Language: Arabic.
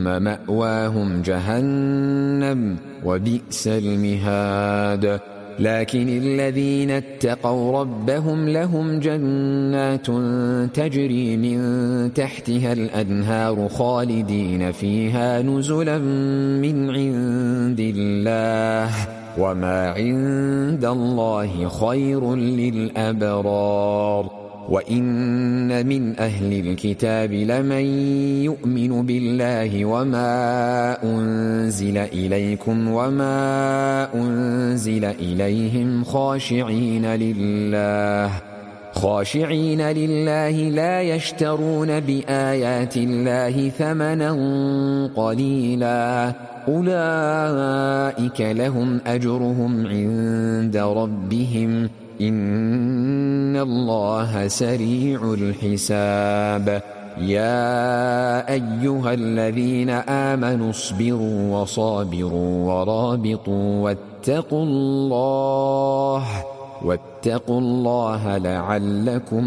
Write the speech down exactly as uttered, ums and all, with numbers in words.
ثم مأواهم جهنم وبئس المهاد. لكن الذين اتقوا ربهم لهم جنات تجري من تحتها الأنهار خالدين فيها نزلا من عند الله، وما عند الله خير للأبرار. وإن من أهل الكتاب لمن يؤمن بالله وما أنزل إليكم وما أنزل إليهم خاشعين لله خاشعين لله لا يشترون بآيات الله ثمنا قليلا، أولئك لهم أجرهم عند ربهم إن الله سريع الحساب. يا أيها الذين آمنوا اصبروا وصابروا ورابطوا واتقوا الله واتقوا الله لعلكم